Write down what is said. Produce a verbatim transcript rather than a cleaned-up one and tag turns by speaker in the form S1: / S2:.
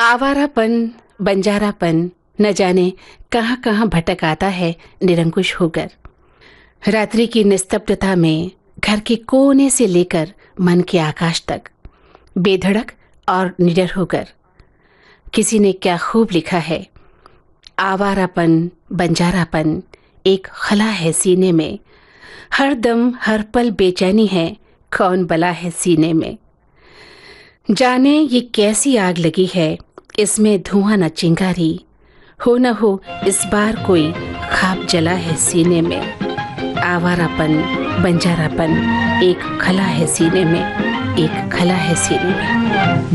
S1: आवारापन, बंजारापन न जाने कहाँ कहाँ भटक आता है निरंकुश होकर। रात्रि की निस्तब्धता में घर के कोने से लेकर मन के आकाश तक, बेधड़क और निडर होकर। किसी ने क्या खूब लिखा है, आवारापन, बंजारापन एक खला है सीने में, हर दम हर पल बेचैनी है, कौन बला है सीने में। जाने ये कैसी आग लगी है, इसमें धुआं न चिंगारी, हो न हो इस बार कोई खाब जला है सीने में। आवारापन, बंजारापन एक खला है सीने में, एक खला है सीने में।